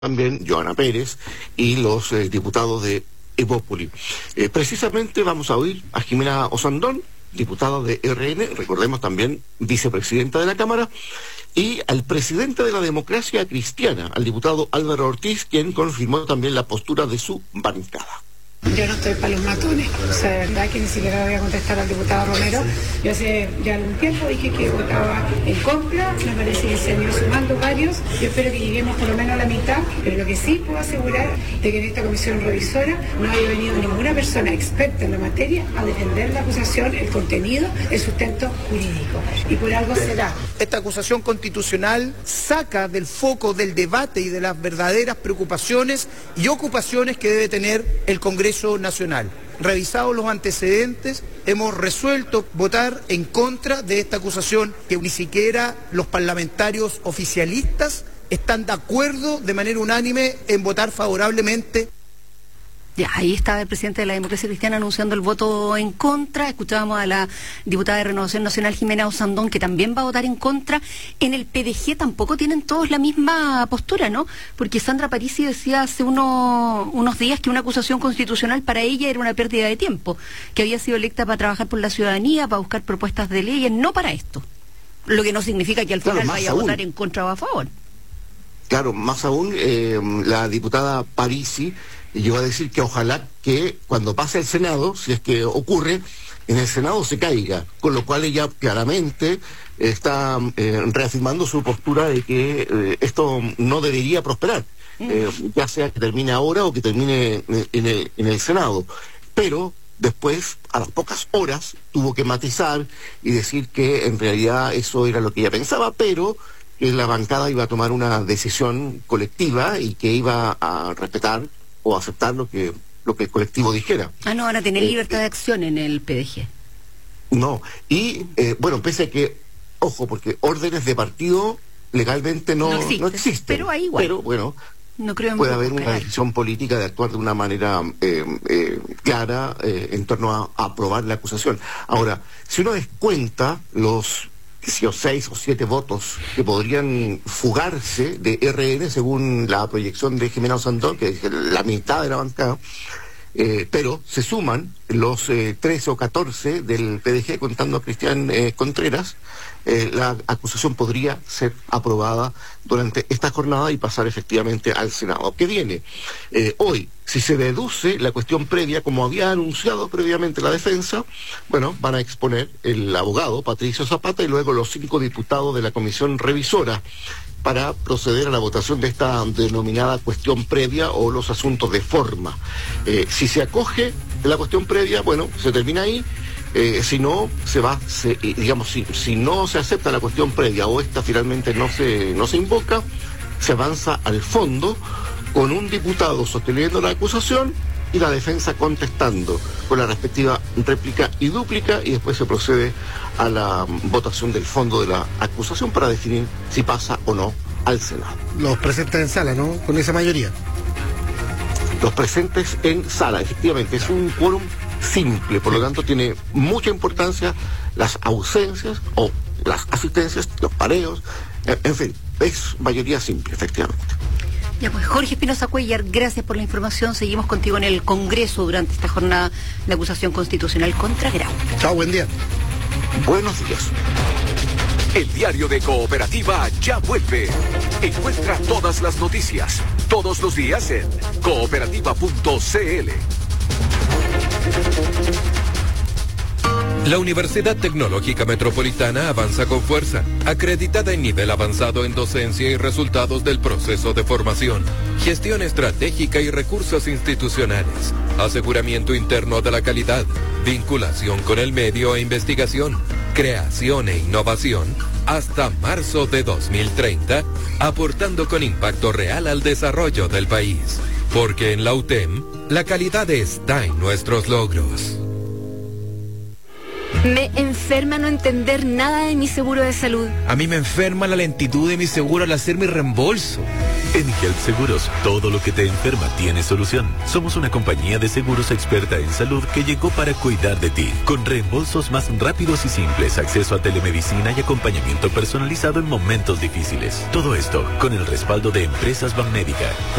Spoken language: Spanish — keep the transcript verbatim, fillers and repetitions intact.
también Joana Pérez y los eh, diputados de Evópoli. Eh, precisamente vamos a oír a Jimena Osandón, diputada de R N, recordemos también vicepresidenta de la Cámara, y al presidente de la Democracia Cristiana, al diputado Álvaro Ortiz, quien confirmó también la postura de su bancada. Yo no estoy para los matones, o sea, de verdad que ni siquiera voy a contestar al diputado Romero. Yo hace ya algún tiempo dije que votaba en contra, me parece que se han ido sumando varios, yo espero que lleguemos por lo menos a la mitad, pero lo que sí puedo asegurar de que en esta comisión revisora no haya venido ninguna persona experta en la materia a defender la acusación, el contenido, el sustento jurídico, y por algo será. Esta acusación constitucional saca del foco del debate y de las verdaderas preocupaciones y ocupaciones que debe tener el Congreso Nacional. Revisados los antecedentes, hemos resuelto votar en contra de esta acusación, que ni siquiera los parlamentarios oficialistas están de acuerdo de manera unánime en votar favorablemente. Ya, ahí estaba el presidente de la Democracia Cristiana anunciando el voto en contra. Escuchábamos a la diputada de Renovación Nacional, Jimena Osandón, que también va a votar en contra. En el P D G tampoco tienen todos la misma postura, ¿no? Porque Sandra Parisi decía hace uno, unos días que una acusación constitucional para ella era una pérdida de tiempo, que había sido electa para trabajar por la ciudadanía, para buscar propuestas de leyes, no para esto. Lo que no significa que al final claro, vaya aún. a votar en contra o a favor. Claro, más aún, eh, la diputada Parisi llegó a decir que ojalá que cuando pase al Senado, si es que ocurre, en el Senado se caiga, con lo cual ella claramente está eh, reafirmando su postura de que eh, esto no debería prosperar, eh, ya sea que termine ahora o que termine en el, en el Senado. Pero después, a las pocas horas, tuvo que matizar y decir que en realidad eso era lo que ella pensaba, pero que la bancada iba a tomar una decisión colectiva y que iba a respetar o aceptar lo que lo que el colectivo dijera. Ah, no, van a tener eh, libertad de acción en el P D G. No, y eh, bueno, pese a que, ojo, porque órdenes de partido legalmente no, no, existe, no existen. Pero hay igual. Pero bueno, no creo en puede haber una crear. decisión política de actuar de una manera eh, eh, clara eh, en torno a, a aprobar la acusación. Ahora, si uno descuenta los si o seis o siete votos que podrían fugarse de R N según la proyección de Jimena Osandón, que es la mitad de la bancada, eh, pero se suman los eh, trece o catorce del P D G contando a Cristian eh, Contreras, eh, la acusación podría ser aprobada durante esta jornada y pasar efectivamente al Senado. ¿Qué viene? Eh, hoy, si se deduce la cuestión previa, como había anunciado previamente la defensa, bueno, van a exponer el abogado Patricio Zapata y luego los cinco diputados de la comisión revisora para proceder a la votación de esta denominada cuestión previa o los asuntos de forma. Eh, si se acoge la cuestión previa, bueno, se termina ahí. Eh, si no se va, se, digamos, si, si no se acepta la cuestión previa o esta finalmente no se, no se invoca, se avanza al fondo con un diputado sosteniendo la acusación y la defensa contestando con la respectiva réplica y dúplica, y después se procede a la votación del fondo de la acusación para definir si pasa o no al Senado. Los presentes en sala, ¿no? Con esa mayoría. Los presentes en sala, efectivamente, es un quórum simple, por lo tanto tiene mucha importancia las ausencias o las asistencias, los pareos, en, en fin, es mayoría simple, efectivamente. Ya pues, Jorge Espinosa Cuellar, gracias por la información. Seguimos contigo en el Congreso durante esta jornada de acusación constitucional contra Grau. Chao, buen día. Buenos días. El diario de Cooperativa ya vuelve. Encuentra todas las noticias, todos los días en cooperativa punto c l. La Universidad Tecnológica Metropolitana avanza con fuerza, acreditada en nivel avanzado en docencia y resultados del proceso de formación, gestión estratégica y recursos institucionales, aseguramiento interno de la calidad, vinculación con el medio e investigación, creación e innovación, hasta marzo de dos mil treinta, aportando con impacto real al desarrollo del país. Porque en la U T E M, la calidad está en nuestros logros. Me enferma no entender nada de mi seguro de salud. A mí me enferma la lentitud de mi seguro al hacer mi reembolso. En Help Seguros, todo lo que te enferma tiene solución. Somos una compañía de seguros experta en salud que llegó para cuidar de ti, con reembolsos más rápidos y simples, acceso a telemedicina y acompañamiento personalizado en momentos difíciles. Todo esto con el respaldo de Empresas Banmédica.